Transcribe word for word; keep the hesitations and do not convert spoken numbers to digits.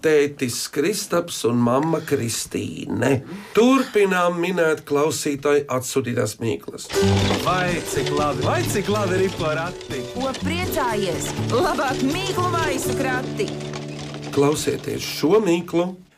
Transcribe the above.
tētis Kristaps un mamma Kristīne. Turpinām minēt klausītāju atsūtītās mīklas. Vai cik labi, vai cik labi ir porakti? Ko priecājies? Labāk mīklu maisu krati! Klausieties šo mīklu.